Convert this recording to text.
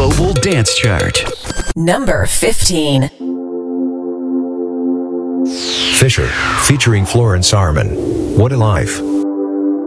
Global Dance Chart. Number 15. Fisher, featuring Florence Arman. What a Life.